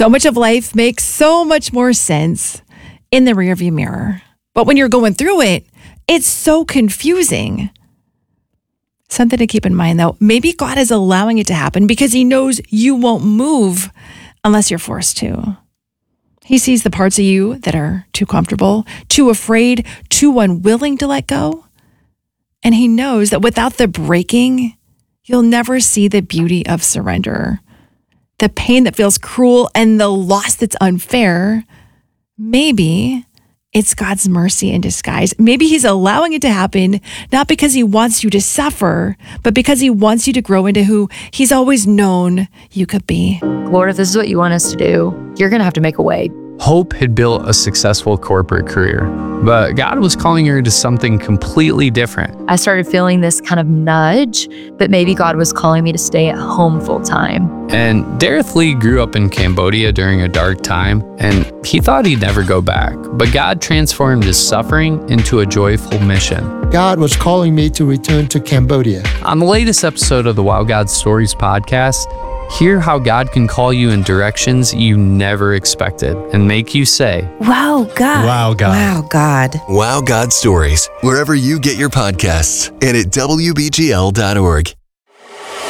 So much of life makes so much more sense in the rearview mirror. But when you're going through it, it's so confusing. Something to keep in mind, though, maybe God is allowing it to happen because he knows you won't move unless you're forced to. He sees the parts of you that are too comfortable, too afraid, too unwilling to let go. And he knows that without the breaking, you'll never see the beauty of surrender. The pain that feels cruel and the loss that's unfair, maybe it's God's mercy in disguise. Maybe he's allowing it to happen, not because he wants you to suffer, but because he wants you to grow into who he's always known you could be. Lord, if this is what you want us to do, you're going to have to make a way. Hope had built a successful corporate career, but God was calling her to something completely different. I started feeling this kind of nudge that maybe God was calling me to stay at home full time. And Dareth Lee grew up in Cambodia during a dark time, and he thought he'd never go back. But God transformed his suffering into a joyful mission. God was calling me to return to Cambodia. On the latest episode of the Wow God Stories podcast, hear how God can call you in directions you never expected and make you say, Wow, God. Wow, God. Wow, God. Wow God Stories, wherever you get your podcasts and at WBGL.org.